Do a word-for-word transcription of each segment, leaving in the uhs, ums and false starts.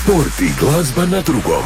Sport i glazba na drugom.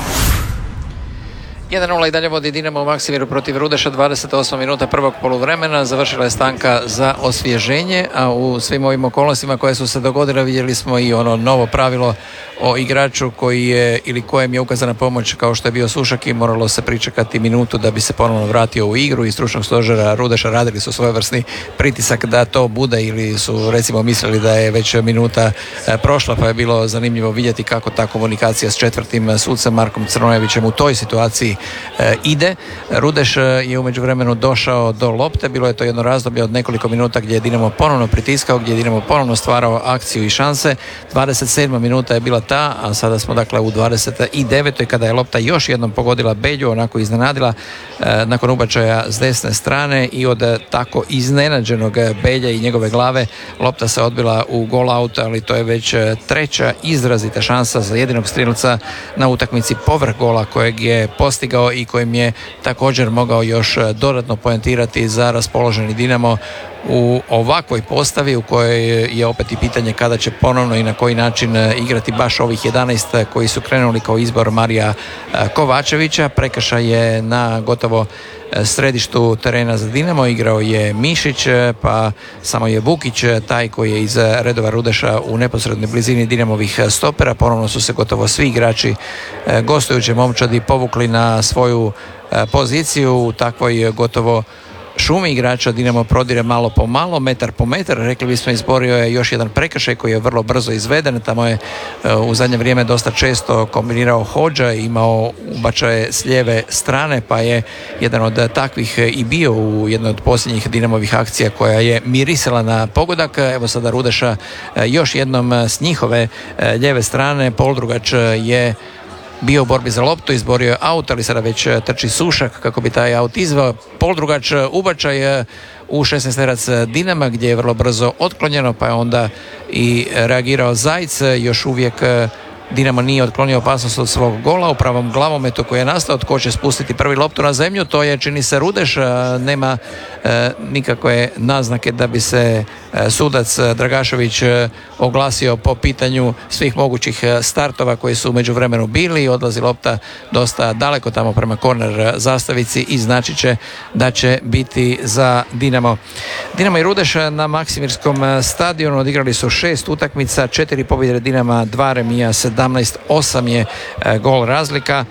jedan nula i dalje vodi Dinamo u Maksimiru protiv Rudeša, dvadeset osma minuta prvog poluvremena. Završila je stanka za osvježenje, a u svim ovim okolnostima koje su se dogodile vidjeli smo i ono novo pravilo o igraču koji je ili kojem je ukazana pomoć kao što je bio Sušak i moralo se pričekati minutu da bi se ponovno vratio u igru. Iz stručnog stožera Rudeša radili su svojevrsni pritisak da to bude ili su recimo mislili da je već minuta prošla, pa je bilo zanimljivo vidjeti kako ta komunikacija s četvrtim sucem Markom Crnojevićem u toj situaciji E, ide. Rudeš je u međuvremenu došao do lopte, bilo je to jedno razdoblje od nekoliko minuta gdje je Dinamo ponovno pritiskao, gdje je Dinamo ponovno stvarao akciju i šanse. dvadeset sedma minuta je bila ta, a sada smo dakle u dvadeset devetoj kada je lopta još jednom pogodila Belju, onako iznenadila e, nakon ubačaja s desne strane i od tako iznenađenog Belja i njegove glave lopta se odbila u gol out, ali to je već treća izrazita šansa za jedinog strilca na utakmici povrh gola kojeg je postigao i kojim je također mogao još dodatno poentirati za raspoloženi Dinamo u ovakvoj postavi u kojoj je opet i pitanje kada će ponovno i na koji način igrati baš ovih jedanaest koji su krenuli kao izbor Marija Kovačevića. Prekršaj je na gotovo središtu terena za Dinamo, igrao je Mišić, pa samo je Vukić taj koji je iz redova Rudeša u neposrednoj blizini Dinamovih stopera. Ponovno su se gotovo svi igrači gostujuće momčadi povukli na svoju poziciju u takvoj gotovo šumi igrača. Dinamo prodire malo po malo, metar po metar, rekli bismo. Izborio je još jedan prekršaj koji je vrlo brzo izveden. Tamo je u zadnje vrijeme dosta često kombinirao Hodža, imao ubačaje s lijeve strane, pa je jedan od takvih i bio u jednoj od posljednjih Dinamovih akcija koja je mirisala na pogodak. Evo sada Rudeša još jednom s njihove lijeve strane. Poldrugač je bio u borbi za loptu, izborio je aut, ali sada već trči Sušak kako bi taj aut izveo. Poldrugač ubačaj u šesnaesterac Dinama gdje je vrlo brzo otklonjeno, pa je onda i reagirao Zajc. Još uvijek Dinamo nije otklonio opasnost od svog gola u pravom glavometu koji je nastao. Tko će spustiti prvi loptu na zemlju? To je, čini se, Rudeš. Nema e, nikakve naznake da bi se e, sudac Dragašević e, oglasio po pitanju svih mogućih startova koji su u međuvremenu bili. Odlazi lopta dosta daleko tamo prema korner zastavici i znači će da će biti za Dinamo. Dinamo i Rudeš na Maksimirskom stadionu odigrali su šest utakmica, četiri pobjede Dinama, dva remija, sedamnaest osam je gol razlika.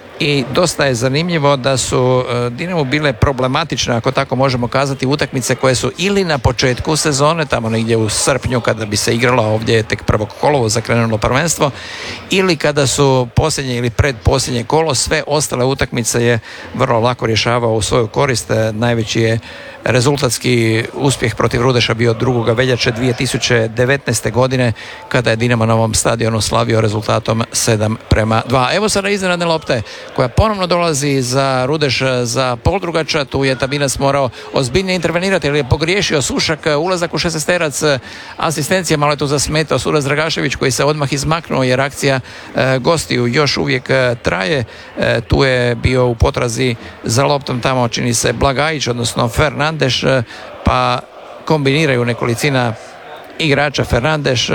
I dosta je zanimljivo da su Dinamo bile problematične, ako tako možemo kazati, utakmice koje su ili na početku sezone, tamo negdje u srpnju kada bi se igralo, ovdje je tek prvog kolovoza krenulo prvenstvo, ili kada su posljednje ili predposljednje kolo. Sve ostale utakmice je vrlo lako rješavao u svoju korist. Najveći je rezultatski uspjeh protiv Rudeša bio drugog veljače dvije tisuće devetnaeste. godine kada je Dinamo na ovom stadionu slavio rezultatom sedam prema dva. Evo sada iznenadne lopte koja ponovno dolazi za Rudeš, za Poldrugača. Tu je Tabinac morao ozbiljnije intervenirati jer je pogriješio Sušak, ulazak u šesnaesterac, asistencija, malo je tu zasmetao sudac Dragašević koji se odmah izmaknuo jer akcija e, gostiju još uvijek e, traje. E, tu je bio u potrazi za loptom tamo, čini se, Blagajić, odnosno Fernandeš, pa kombiniraju nekolicina igrača. Fernandeš,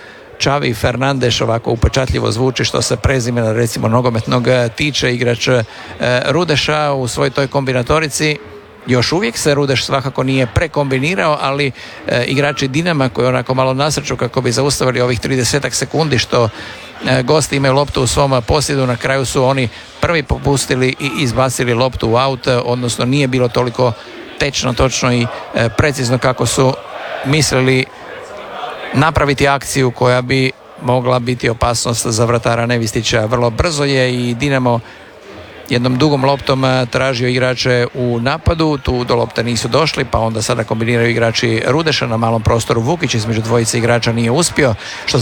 Čavi Fernandeš, ovako upečatljivo zvuči što se prezimena recimo nogometnog tiče, igrač Rudeša u svoj toj kombinatorici. Još uvijek se Rudeš svakako nije prekombinirao, ali e, igrači Dinama koji onako malo nasrču kako bi zaustavili ovih tridesetak sekundi što e, gosti imaju loptu u svom posjedu, na kraju su oni prvi popustili i izbacili loptu u aut, odnosno nije bilo toliko tečno, točno i e, precizno kako su mislili napraviti akciju koja bi mogla biti opasnost za vratara Nevistića. Vrlo brzo je i Dinamo jednom dugom loptom tražio igrače u napadu, tu do lopte nisu došli, pa onda sada kombiniraju igrači Rudeša na malom prostoru. Vukić između dvojice igrača nije uspio, što